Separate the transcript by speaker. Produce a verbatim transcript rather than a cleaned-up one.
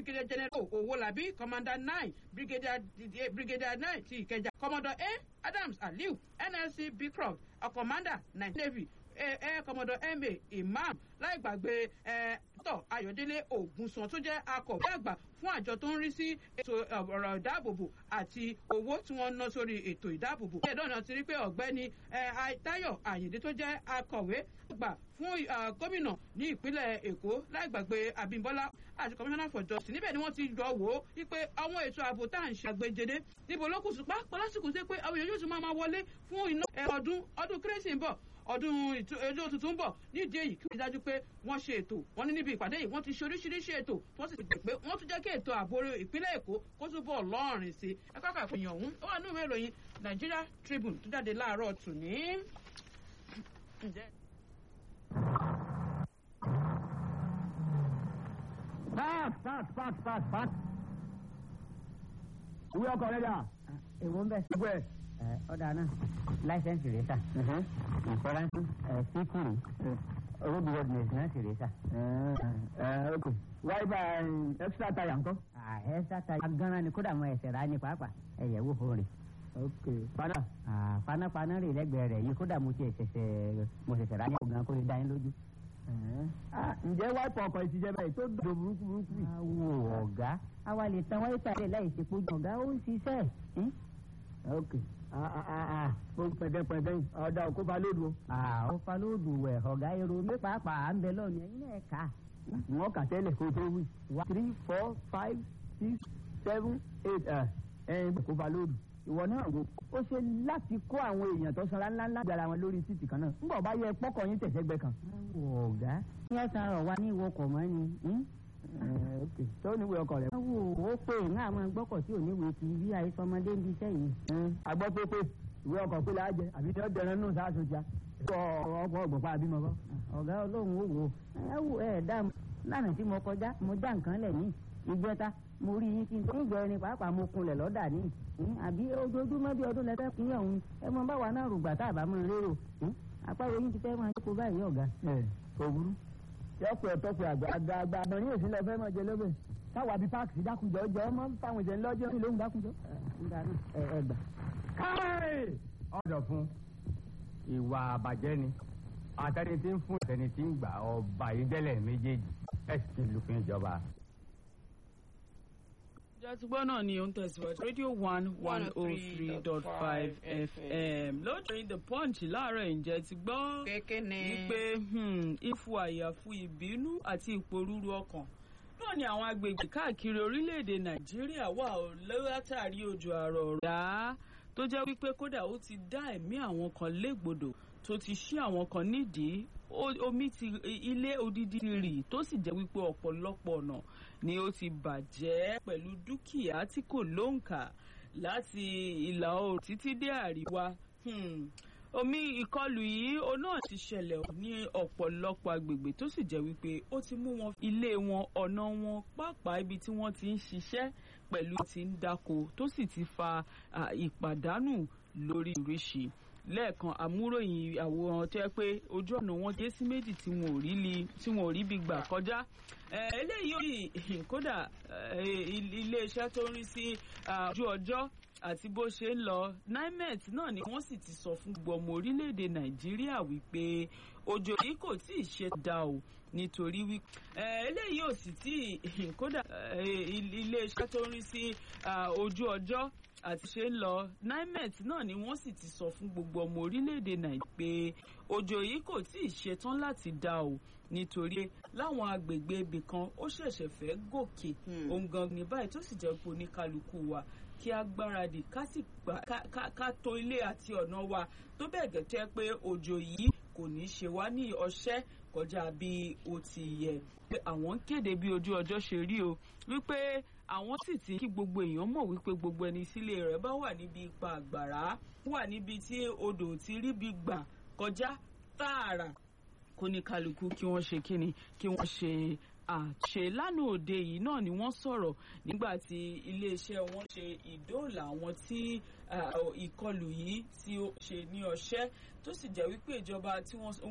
Speaker 1: Brigadier General Owolabi, Commander nine, Brigadier Brigadier nine ti Ìkẹjà, Commodore A. Adams Aliu, N L C Beecroft, a Commander nine Navy, Air Commodore M A Imam, láì gbàgbé Dr. Ayọ̀délé Ògúnsan tó jẹ́ akọ̀wé àgbà fún àjọ tó ń rí sí ètò ọ̀rọ̀ ìdáàbòbò àti owó tí wọ́n ń ná sórí ètò ìdáàbòbò. Ẹ̀dọ́nà ti rí pé ọ̀gbẹ́ni Táyọ̀ Àyìndé tó jẹ́ akọ̀wé àgbà fún gómìnà ní ìpínlẹ̀ Èkó láì gbàgbé Abímbọ́lá àti Commissioner for Justice. Níbẹ̀ ni wọ́n ti jọ wò ó wípé àwọn ètò ààbò tá à ń ṣe àgbéjẹdé níbo ló kù sí pápá lásìkò sí pé àwọn èèyàn yóò tún máa wọlé fún iná ọdún ọdún kérésì ń bọ̀ ọdún ẹjọ́ tuntun ń bọ̀ nídìí èyí kí wọ́n dájú pé wọ́n ṣe ètò wọn ní níbi ìpàdé yìí wọ́n ti ṣe oríṣiríṣi ètò wọ́n sì ti pé wọ́n tún jẹ́ kí ètò ààbò ìpínlẹ̀ Èkó kó túbọ̀ lọ́ọ̀rìn sí i ẹ̀ka àfihàn ọ̀hún ó wà nínú ìwé ìròyìn Nigeria Tribune tó jáde láàárọ̀ tòní.
Speaker 2: Park, park, park, park, park. Ìwé ọkọ̀ rẹ̀ dà.
Speaker 3: Èwo ń bẹ̀.
Speaker 2: Ìwé ẹ̀.
Speaker 3: Ọ̀dà náà láìsẹ̀nsì rẹ̀ sà. Ìfọ̀ránsì síkìrì road worthiness náà sì rẹ̀ sà.
Speaker 2: Ok. Wáyébà extra tire ńkọ́.
Speaker 3: Extra tire agánran ni kódà mọ ẹsẹ̀ rà ní pàápàá ẹ̀yẹ̀ wò fún rẹ̀.
Speaker 2: Ok. Paná.
Speaker 3: Panápaná rè lẹ́gbẹ̀ẹ́ rẹ̀ yìí kódà mo ti ṣẹ̀ṣẹ̀ mo ṣẹ̀ṣẹ̀ rà ní ọ̀gán kó lè dá yín lójú.
Speaker 2: Ǹjẹ́ wáìpù ọkọ̀ ìṣiṣẹ́ báyìí tó dòdò burúkú burúkú yìí?
Speaker 3: Awo ọ̀gá àwa lè tan wáìpù àlẹ́ láì ṣe pójú ọ̀gá ó ń ṣiṣẹ́.
Speaker 2: Ok. Mo pẹ̀dẹ̀pẹ̀dẹ̀ yìí ọ̀dà òkú balóòdù o.
Speaker 3: Ó falóòdù wẹ̀ ọ̀gá èrò mi pàápàá à ń bẹ lọ́ọ̀nù ẹ̀yin náà kà.
Speaker 2: Wọ́n kà tẹ́lẹ̀ kó tó wí. three four five six seven eight ẹ̀ẹ́n kó balóòdù. Ìwọ náà wò ó ṣe láti kó àwọn èèyàn tó sanra ńláńlá gbára wọn lórí títì kan náà. Ńgbà bá yẹ pọ́kọ̀ yín tẹ̀sẹ̀gbẹ́ kan.
Speaker 3: Ọ̀gá ní ọ̀sán rọ̀ wá ní ìwọkọ̀ mọ́ ni.
Speaker 2: Ok. Tó níwèé ọkọ̀ rẹ̀.
Speaker 3: Wo ó pé ní àwọn gbọ́kọ̀ tí ò níwèé ti bí àìsọmọdé ń bí sẹ́yìn.
Speaker 2: Agbọ́ pé pé ìwé ọkọ̀ pé láàjẹ àbí tí ó dẹran nù sáà sójà. Ọkọ̀ ọgbọ̀pá àbímọ kọ́.
Speaker 3: Ọ̀gá Ọlọ́run ó wò ẹ wò ẹ dá lánàá tí mo kọjá mo já nǹkan lẹ̀ ní ìjẹta mo rí yín kí n tó ń jọ ẹni pàápàá mo kunlẹ̀ lọ́dà ní àbí ojoojúmọ́ bí ọdún lẹ́fẹ́ kí ọ̀hún ẹ mọ báwa náà rògbà tá a bá mọ rérò apá yẹn ti fẹ́ máa jókòó báyìí ọ̀gá.
Speaker 2: ẹ kò burú yọpẹ ọtọpẹ àgbà àgbà àgbà àgbà ní èsì lọfẹ máa jẹ lọbẹ káwa bíi páàkì dákúnjọ jọ ọmọ fáwọn ìjẹ ńlọjọ ní lóhùn dákúnjọ. ẹ ẹ gbà. káì ọ̀dọ̀ fún ìwà àbàjẹ́ ni àtẹni tí ń fún àtẹni tí ń gbà ọba ìdẹ́lẹ̀ méjèèjì ẹ̀ sì lùfín ìjọba.
Speaker 4: Jàtúgbọ́ náà ni ó ń tẹ̀síwájú rédíò one one oh three dot five F M lójú The Punch láàárọ̀ ìjẹ́ ti gbọ́ wípé ìfu àyàfu ìbínú àti ìpòrúru ọkàn náà ni àwọn agbègbè káàkiri orílẹ̀-èdè Nàìjíríà wà látàrí òjò àrọ̀ ọ̀rá tó jẹ́ wípé kódà ó ti dá ẹ̀mí àwọn kan légbodò tó ti ṣí àwọn kan nídìí omi ti ilé odidi rì tó sì jẹ́ wípé ọ̀pọ̀lọpọ̀ ọ̀nà ni ó ti bàjẹ́ pẹ̀lú dúkìá tí kò lóǹkà láti ìlà oòrùn títí dé àríwá. Hmm. Omi ìkọlù yìí ó náà ti ṣẹlẹ̀ ní ọ̀pọ̀lọpọ̀ agbègbè tó sì jẹ́ wípé ó ti mú wọn ilé wọn ọ̀nà wọn pàápàá ibi tí wọ́n ti ń ṣiṣẹ́ pẹ̀lú ti ń dáko tó sì ti fa ìpàdánù lórí ìrísí. Lẹ́ẹ̀kan àmúròyìn àwòrán tó yẹ pé ojú ọ̀nà wọn dé sí méjì tí wọn ò rí li tí wọn ò rí bí gbà kọjá. Eléyìí yìí kódà iléeṣẹ́ tó ń rí sí ojú ọjọ́ àti bó ṣe ń lọ nimet náà ni wọ́n sì ti sọ fún gbogbo ọmọ orílẹ̀-èdè Nàìjíríà wípé òjò yìí kò tí ì ṣe dá o nítorí wípé eléyìí ò sì tí kódà iléeṣẹ́ tó ń rí sí ojú ọjọ́ àti ṣe ń lọ nimet náà ni wọ́n sì ti sọ fún gbogbo ọmọ orílẹ̀-èdè Nàìjíríà pé òjò yìí kò tí ì ṣetán láti dá o nítorí láwọn agbègbè ibì kan ó ṣẹ̀ṣẹ̀ fẹ́ gòkè ohun gan ní báyìí tó sì jẹ́ pé oníkálukú wa kí a gbáradì ká sì ká tó ilé àti ọ̀nà wa tó bẹ́ẹ̀ gẹ́tẹ́ pé òjò yìí kò ní ṣe wá ní ọṣẹ́ kọjá bí ó ti yẹ pé àwọn ń kéde bí ojú ọjọ́ ṣe rí o wípé àwọn sì ti kí gbogbo èèyàn mọ̀ wípé gbogbo ẹni sílé rẹ̀ bá wà níbi ipa àgbàrá wà níbi tí odò ti rí bí gbà kọjá tààrà kó ní kálukú kí wọ́n ṣe kíni kí wọ́n ṣe àṣẹ lánàá òde yìí náà ni wọ́n sọ̀rọ̀ nígbà tí iléeṣẹ́ wọn ṣe ìdóòlà àwọn tí ìkọlù yìí tí ó ṣe ní ọṣẹ́ tó sì jẹ́ wípé ìjọba tí wọ́n